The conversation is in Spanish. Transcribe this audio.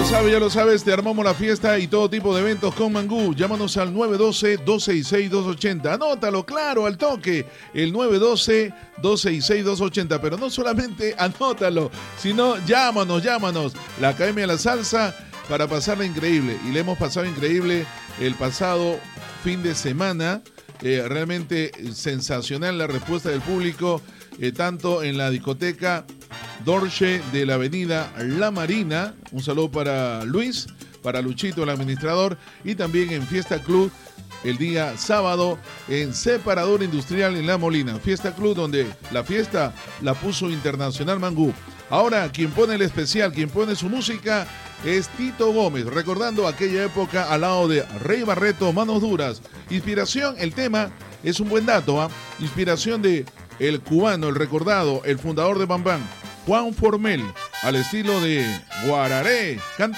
Ya lo sabes, te armamos la fiesta y todo tipo de eventos con Mangú. Llámanos al 912-266-280. Anótalo, claro, al toque. El 912-266-280. Pero no solamente anótalo, sino llámanos. La Academia de la Salsa para pasarla increíble. Y le hemos pasado increíble el pasado fin de semana. Realmente sensacional la respuesta del público, tanto en la discoteca Dorche de la avenida La Marina. Un saludo para Luis, para Luchito, el administrador, y también en Fiesta Club el día sábado en Separador Industrial en La Molina. Fiesta Club, donde la fiesta la puso Internacional Mangú. Ahora, quien pone el especial, quien pone su música es Tito Gómez, recordando aquella época al lado de Rey Barreto, Manos Duras. Inspiración, el tema es un buen dato, inspiración de el cubano, el recordado, el fundador de Bam Bam, Juan Formel, al estilo de Guararé. Canta